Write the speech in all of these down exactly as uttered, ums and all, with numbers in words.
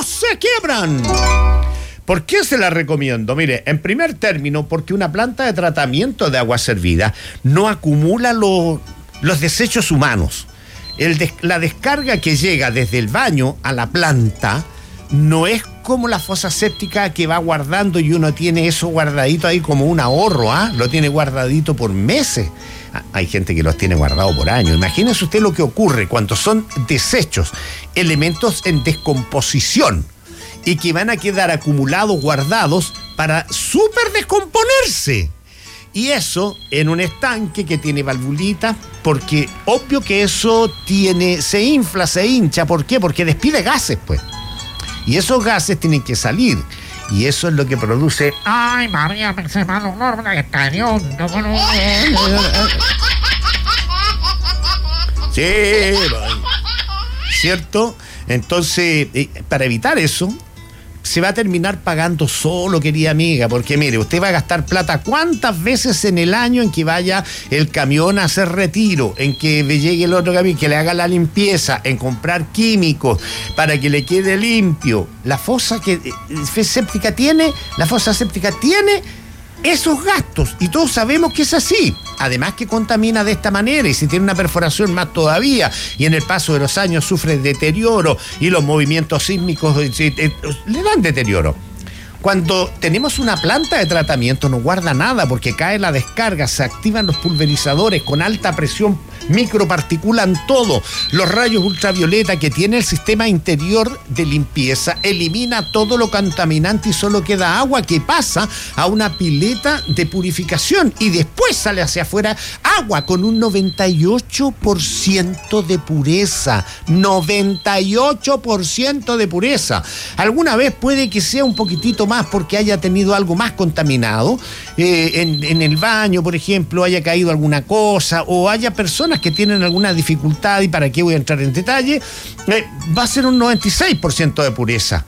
no se quiebran. ¿Por qué se la recomiendo? Mire, en primer término, porque una planta de tratamiento de agua servida no acumula lo, los desechos humanos. El des, la descarga que llega desde el baño a la planta no es como la fosa séptica que va guardando y uno tiene eso guardadito ahí como un ahorro, ¿ah? ¿eh? Lo tiene guardadito por meses. Hay gente que los tiene guardado por años. Imagínese usted lo que ocurre cuando son desechos, elementos en descomposición y que van a quedar acumulados, guardados para súper descomponerse. Y eso en un estanque que tiene valvulita, porque obvio que eso tiene, se infla, se hincha. ¿Por qué? Porque despide gases, pues. Y esos gases tienen que salir. Y eso es lo que produce... Ay, María, me se mal olor, está hediondo. Sí, ¿cierto? Entonces, eh, para evitar eso, se va a terminar pagando solo, querida amiga, porque mire, usted va a gastar plata cuántas veces en el año en que vaya el camión a hacer retiro, en que llegue el otro camión, que le haga la limpieza, en comprar químicos para que le quede limpio. La fosa que eh, séptica tiene, la fosa séptica tiene esos gastos, y todos sabemos que es así. Además que contamina de esta manera, y si tiene una perforación más todavía, y en el paso de los años sufre deterioro, y los movimientos sísmicos eh, eh, le dan deterioro. Cuando tenemos una planta de tratamiento no guarda nada, porque cae la descarga, se activan los pulverizadores con alta presión, microparticulan todo. Los rayos ultravioleta que tiene el sistema interior de limpieza elimina todo lo contaminante y solo queda agua que pasa a una pileta de purificación y después sale hacia afuera agua con un noventa y ocho por ciento de pureza. noventa y ocho por ciento de pureza. Alguna vez puede que sea un poquitito más porque haya tenido algo más contaminado, eh, en, en el baño, por ejemplo, haya caído alguna cosa, o haya personas que tienen alguna dificultad, y para qué voy a entrar en detalle, eh, va a ser un noventa y seis por ciento de pureza.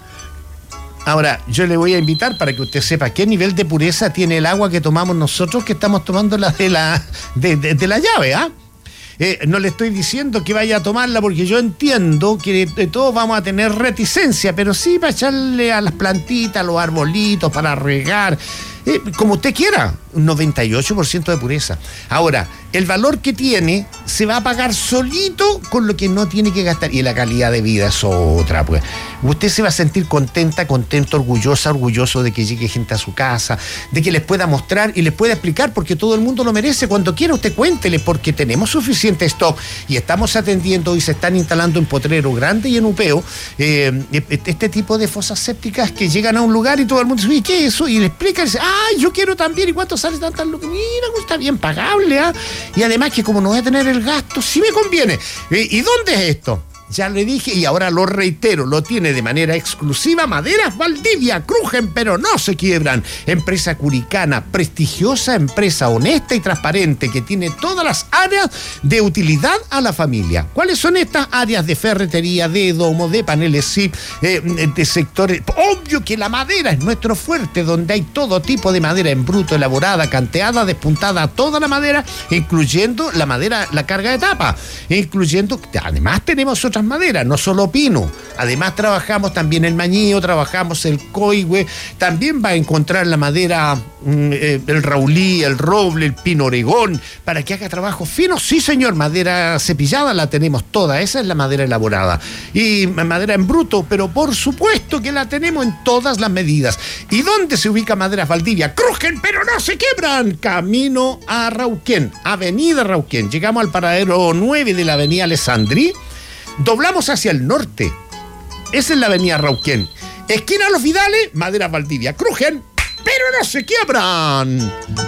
Ahora, yo le voy a invitar para que usted sepa qué nivel de pureza tiene el agua que tomamos nosotros, que estamos tomando la de la, de, de, de la llave, ¿ah? ¿eh? Eh, no le estoy diciendo que vaya a tomarla, porque yo entiendo que eh, todos vamos a tener reticencia, pero sí para echarle a las plantitas, a los arbolitos, para regar, eh, como usted quiera, un noventa y ocho por ciento de pureza. Ahora, el valor que tiene se va a pagar solito con lo que no tiene que gastar, y la calidad de vida es otra, pues. Usted se va a sentir contenta, contento, orgullosa, orgulloso de que llegue gente a su casa, de que les pueda mostrar y les pueda explicar, porque todo el mundo lo merece. Cuando quiera usted cuéntele, porque tenemos suficiente stock y estamos atendiendo y se están instalando en Potrero Grande y en Upeo eh, este tipo de fosas sépticas que llegan a un lugar y todo el mundo dice, ¿qué es eso? Y le explican, dice, ¡ay, yo quiero también! ¿Y cuánto sale tantas lucas? Mira, está bien pagable, ¿ah? ¿eh? Y además que como no voy a tener el gasto, sí me conviene. ¿Y dónde es esto? Ya le dije y ahora lo reitero, lo tiene de manera exclusiva Maderas Valdivia. Crujen pero no se quiebran. Empresa curicana, prestigiosa empresa, honesta y transparente, que tiene todas las áreas de utilidad a la familia. ¿Cuáles son estas áreas? De ferretería, de domo, de paneles S I P, eh, de sectores. Obvio que la madera es nuestro fuerte, donde hay todo tipo de madera en bruto, elaborada, canteada, despuntada, toda la madera, incluyendo la madera, la carga de tapa, incluyendo, además tenemos otras maderas, no solo pino. Además trabajamos también el mañío, trabajamos el coigüe, también va a encontrar la madera, eh, el raulí, el roble, el pino oregón, para que haga trabajos finos. Sí, señor, madera cepillada la tenemos toda, esa es la madera elaborada. Y madera en bruto, pero por supuesto que la tenemos en todas las medidas. ¿Y dónde se ubica Maderas Valdivia? Crujen pero no se quiebran. Camino a Rauquén, avenida Rauquén. Llegamos al paradero nueve de la avenida Alessandri. Doblamos hacia el norte. Esa es la avenida Rauquén. Esquina Los Vidales, Maderas Valdivia. Crujen, pero no se quiebran.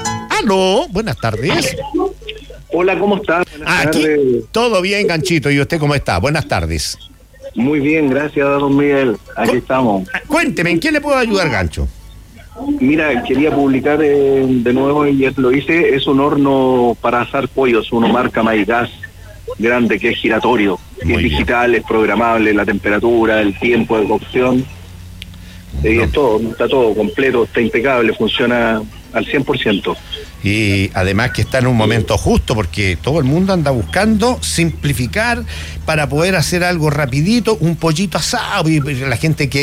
Aló, buenas tardes. Hola, ¿cómo estás? Buenas Aquí, tardes. todo bien, Ganchito. ¿Y usted cómo está? Buenas tardes. Muy bien, gracias, don Miguel. Aquí Cu- estamos. Cuénteme, ¿en qué le puedo ayudar, Gancho? Mira, quería publicar eh, de nuevo, y ya lo hice, es un horno para asar pollos, uno marca Maygas, grande, que es giratorio, Muy es bien. digital, es programable, la temperatura, el tiempo de cocción, eh, No. es todo, está todo completo, está impecable, funciona al cien por ciento. Y además que está en un momento justo, porque todo el mundo anda buscando simplificar para poder hacer algo rapidito, un pollito asado, y la gente que